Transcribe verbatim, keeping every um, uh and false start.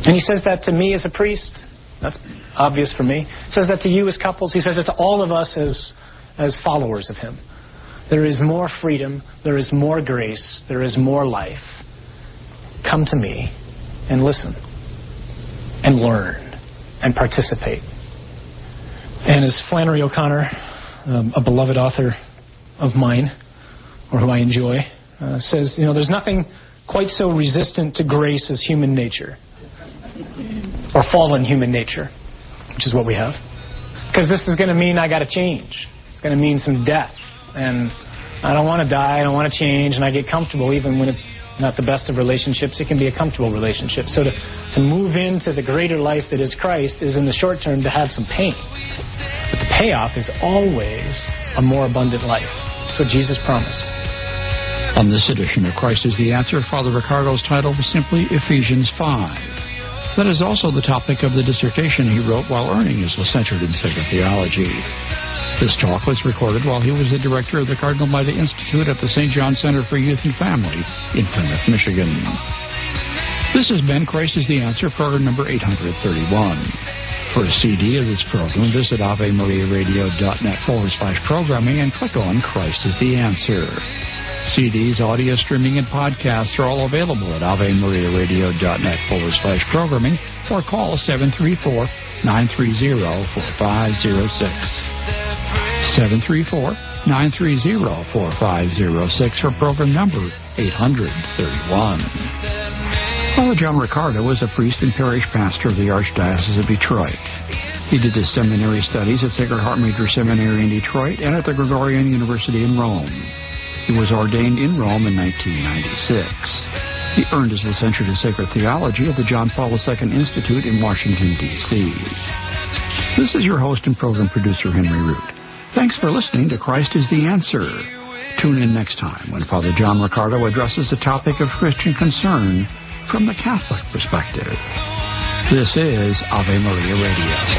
And he says that to me as a priest. That's obvious for me. He says that to you as couples. He says it to all of us as, as followers of him. There is more freedom. There is more grace. There is more life. Come to me and listen and learn and participate. And as Flannery O'Connor, um, a beloved author of mine, or who I enjoy, uh, says, you know, there's nothing quite so resistant to grace as human nature, or fallen human nature, which is what we have. Because this is going to mean I got to change. It's going to mean some death, and I don't want to die, I don't want to change, and I get comfortable even when it's not the best of relationships. It can be a comfortable relationship. So to, to move into the greater life that is Christ is in the short term to have some pain. But the payoff is always a more abundant life. That's what Jesus promised. On this edition of Christ is the Answer, Father Ricardo's title was simply Ephesians five. That is also the topic of the dissertation he wrote while earning his licentiate in sacred theology. This talk was recorded while he was the director of the Cardinal Mita Institute at the Saint John Center for Youth and Family in Plymouth, Michigan. This has been Christ is the Answer, program number eight hundred thirty-one. For a C D of this program, visit avemariaradio.net forward slash programming and click on Christ is the Answer. C Ds, audio streaming, and podcasts are all available at avemariaradio.net forward slash programming or call seven three four, nine three zero, four five zero six. seven three four, nine three zero, four five zero six for program number eight hundred thirty-one. Father John Ricardo was a priest and parish pastor of the Archdiocese of Detroit. He did his seminary studies at Sacred Heart Major Seminary in Detroit and at the Gregorian University in Rome. He was ordained in Rome in nineteen ninety-six. He earned his licentiate in sacred theology at the John Paul the Second Institute in Washington, D C This is your host and program producer, Henry Root. Thanks for listening to Christ is the Answer. Tune in next time when Father John Ricardo addresses the topic of Christian concern from the Catholic perspective. This is Ave Maria Radio.